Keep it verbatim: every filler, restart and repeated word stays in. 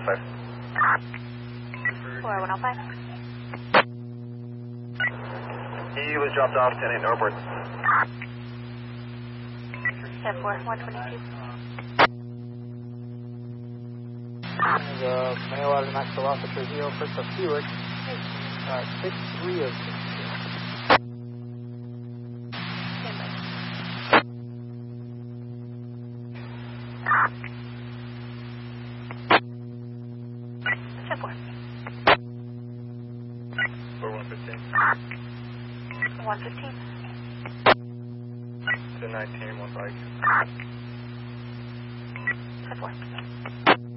five. four one oh five. He was dropped off ten eight Northport. ten four, one twenty-two. The male out of Maxwell Officer Zero, Crystal Stewart, uh, six three of six. ten four. four one fifteen. one fifteen. ten nineteen, one bike. ten four.